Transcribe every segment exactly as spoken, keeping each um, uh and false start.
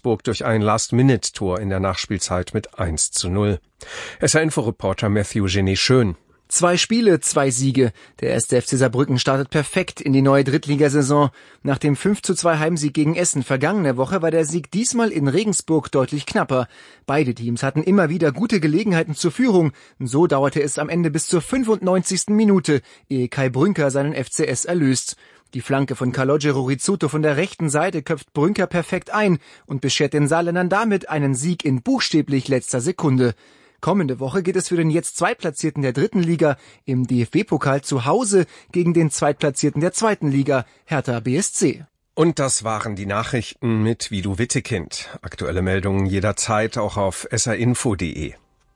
Regensburg durch ein Last-Minute-Tor in der Nachspielzeit mit eins zu null. S R-Info-Reporter Matthew Genet Schön. Zwei Spiele, zwei Siege. Der erste F C Saarbrücken startet perfekt in die neue Drittligasaison. Nach dem fünf zu zwei Heimsieg gegen Essen vergangene Woche war der Sieg diesmal in Regensburg deutlich knapper. Beide Teams hatten immer wieder gute Gelegenheiten zur Führung. So dauerte es am Ende bis zur fünfundneunzigsten Minute, ehe Kai Brünker seinen F C S erlöst. Die Flanke von Calogero Rizzuto von der rechten Seite köpft Brünker perfekt ein und beschert den Saarländern damit einen Sieg in buchstäblich letzter Sekunde. Kommende Woche geht es für den jetzt Zweitplatzierten der dritten Liga im D F B-Pokal zu Hause gegen den Zweitplatzierten der zweiten Liga, Hertha B S C. Und das waren die Nachrichten mit Vidu Wittekind. Aktuelle Meldungen jederzeit auch auf s r info punkt d e.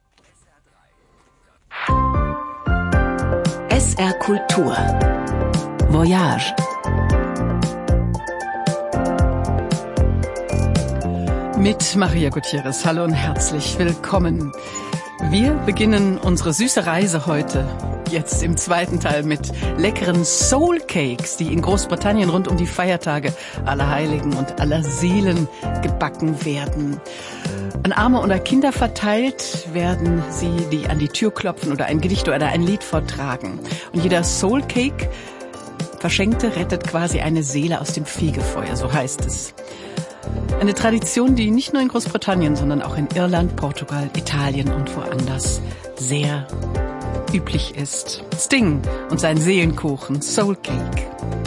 S R Kultur Voyage. Mit Maria Gutierrez. Hallo und herzlich willkommen. Wir beginnen unsere süße Reise heute, jetzt im zweiten Teil, mit leckeren Soul Cakes, die in Großbritannien rund um die Feiertage aller Heiligen und aller Seelen gebacken werden. An Arme oder Kinder verteilt werden sie, die an die Tür klopfen oder ein Gedicht oder ein Lied vortragen. Und jeder Soul Cake Verschenkte rettet quasi eine Seele aus dem Fegefeuer, so heißt es. Eine Tradition, die nicht nur in Großbritannien, sondern auch in Irland, Portugal, Italien und woanders sehr üblich ist. Sting und sein Seelenkuchen Soul Cake.